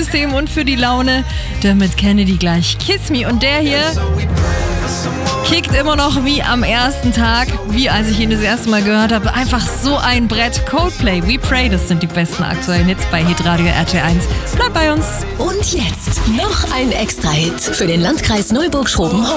Immunsystem und für die Laune. Damit Kennedy gleich Kiss Me. Und der hier kickt immer noch wie am ersten Tag, wie als ich ihn das erste Mal gehört habe. Einfach so ein Brett. Coldplay, We Pray, das sind die besten aktuellen Hits bei Hitradio RT1. Bleibt bei uns. Und jetzt noch ein Extra-Hit für den Landkreis Neuburg-Schroben.